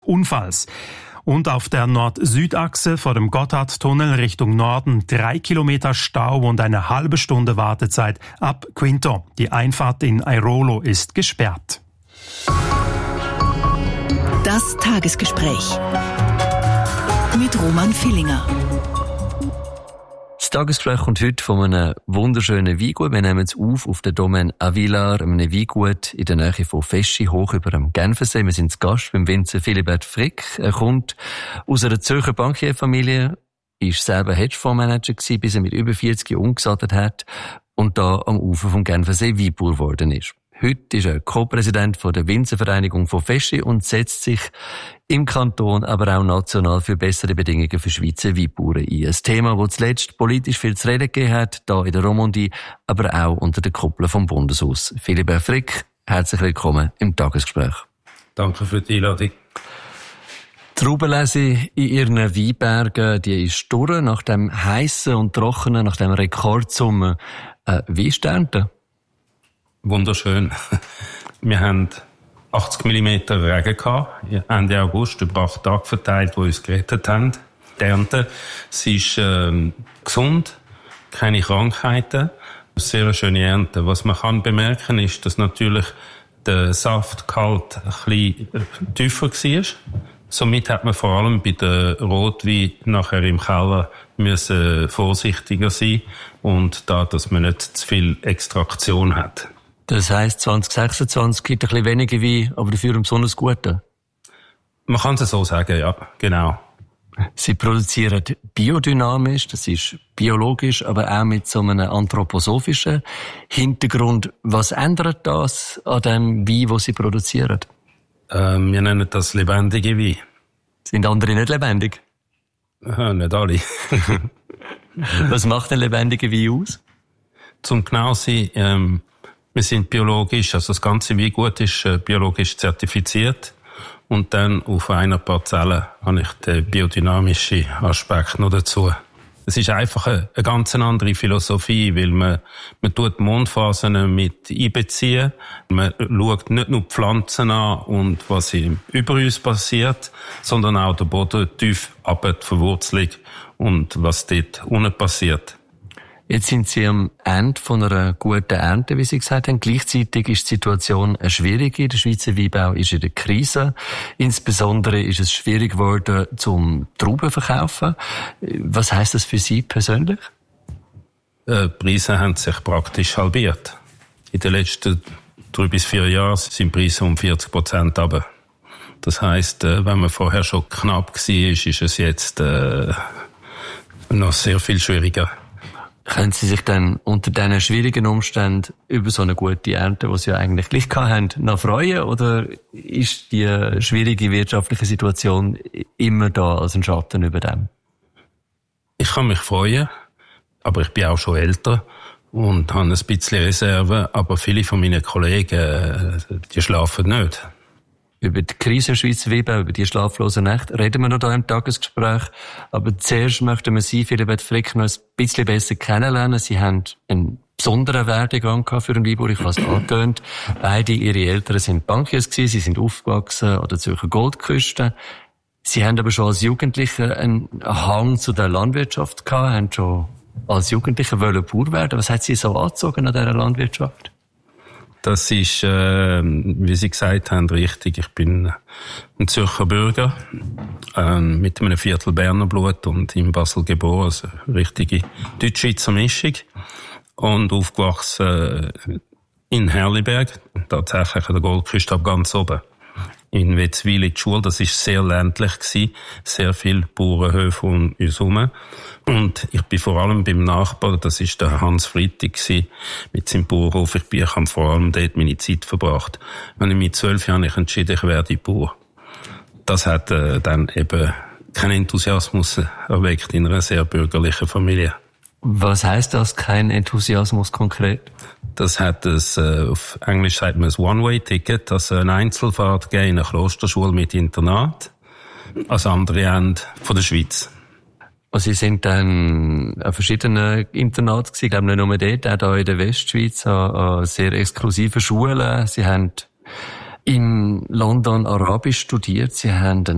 Unfalls. Und auf der Nord-Süd-Achse vor dem Gotthardtunnel Richtung Norden 3 Kilometer Stau und eine halbe Stunde Wartezeit ab Quinto. Die Einfahrt in Airolo ist gesperrt. Das Tagesgespräch mit Roman Villinger. Das Tagesgespräch kommt heute von einem wunderschönen Weingut. Wir nehmen es auf der Domaine Avilar, einem Weingut in der Nähe von Feschi, hoch über dem Genfersee. Wir sind zu Gast beim Winzer Philibert Frick. Er kommt aus einer Zürcher Bankierfamilie, ist selber Hedgefondsmanager gewesen, bis er mit über 40 Jahren umgesattelt hat und da am Ufer vom Genfersee Weinbauer geworden ist. Heute ist er Co-Präsident der Winzervereinigung von Feschi und setzt sich im Kanton, aber auch national für bessere Bedingungen für Schweizer Weinbauern ein. Ein Thema, das zuletzt politisch viel zu reden gegeben hat, hier in der Romandie, aber auch unter den Kuppeln vom Bundeshaus. Philibert Frick, herzlich willkommen im Tagesgespräch. Danke für die Einladung. Die Traubenlese in Ihren Weinbergen, die ist durch, nach dem heissen und trockenen, nach dem Rekordsommer. Wie ist die Ernte? Wunderschön. Wir haben 80 mm Regen gehabt, Ende August, über 8 Tage verteilt, die uns gerettet haben. Die Ernte, sie ist gesund, keine Krankheiten, eine sehr schöne Ernte. Was man kann bemerken, ist, dass natürlich der Saftgehalt ein bisschen tiefer war. Somit hat man vor allem bei den Rotwein nachher im Keller müssen vorsichtiger sein und da, dass man nicht zu viel Extraktion hat. Das heisst, 2026 gibt ein bisschen weniger Wein, aber dafür besonders gute? Man kann es so sagen, ja, genau. Sie produzieren biodynamisch, das ist biologisch, aber auch mit so einem anthroposophischen Hintergrund. Was ändert das an dem Wein, den Sie produzieren? Wir nennen das lebendige Wein. Sind andere nicht lebendig? Nicht alle. Was macht ein lebendiger Wein aus? Zum genau sein, wir sind biologisch, also das ganze Weingut ist biologisch zertifiziert. Und dann auf einer Parzelle habe ich den biodynamischen Aspekt noch dazu. Es ist einfach eine ganz andere Philosophie, weil man tut Mondphasen mit einbeziehen. Man schaut nicht nur die Pflanzen an und was über uns passiert, sondern auch den Boden tief ab, die Verwurzelung und was dort unten passiert. Jetzt sind Sie am Ende von einer guten Ernte, wie Sie gesagt haben. Gleichzeitig ist die Situation schwierig. Der Schweizer Weinbau ist in der Krise. Insbesondere ist es schwierig geworden, zum Trauben zu verkaufen. Was heisst das für Sie persönlich? Die Preise haben sich praktisch halbiert. In den letzten 3 bis 4 Jahren sind die Preise um 40% runter. Das heisst, wenn man vorher schon knapp war, ist es jetzt noch sehr viel schwieriger. Können Sie sich dann unter diesen schwierigen Umständen über so eine gute Ernte, die Sie ja eigentlich gleich haben, noch freuen? Oder ist die schwierige wirtschaftliche Situation immer da als ein Schatten über dem? Ich kann mich freuen, aber ich bin auch schon älter und habe ein bisschen Reserve. Aber viele von meinen Kollegen, die schlafen nicht. Über die Krise im Schweizer Weinbau, über die schlaflosen Nächte, reden wir noch hier im Tagesgespräch. Aber zuerst möchten wir Sie, Philibert Frick, noch ein bisschen besser kennenlernen. Sie haben einen besonderen Werdegang für einen Weinbauer, ich habe es angetönt. Beide, Ihre Eltern sind Bankiers gewesen, Sie sind aufgewachsen an der Zürcher Goldküste. Sie haben aber schon als Jugendlicher einen Hang zu der Landwirtschaft gehabt, haben schon als Jugendlicher Bauer werden. Was hat Sie so angezogen an dieser Landwirtschaft? Das ist, wie Sie gesagt haben, richtig. Ich bin ein Zürcher Bürger, mit einem Viertel Berner Blut und in Basel geboren, also richtige Deutsch-Schweizer Mischung. Und aufgewachsen in Herliberg, tatsächlich an der Goldküste ab ganz oben. In Wetzwil in die Schule, das war sehr ländlich gewesen, sehr viele Bauernhöfe um uns herum. Und ich bin vor allem beim Nachbar, das ist der Hans Friedrich gewesen, mit seinem Bauernhof. Ich habe vor allem dort meine Zeit verbracht. Wenn ich mit 12 Jahren entschieden, ich werde Bauer. Das hat dann eben keinen Enthusiasmus erweckt in einer sehr bürgerlichen Familie. Was heisst das, kein Enthusiasmus konkret? Das hat auf Englisch sagt man ein One-Way-Ticket, also eine Einzelfahrt gehen in eine Klosterschule mit Internat, als andere Ende von der Schweiz. Also Sie sind dann an verschiedenen Internaten gewesen, ich glaube nicht nur dort, auch hier in der Westschweiz, an sehr exklusiven Schulen. Sie haben in London Arabisch studiert, Sie haben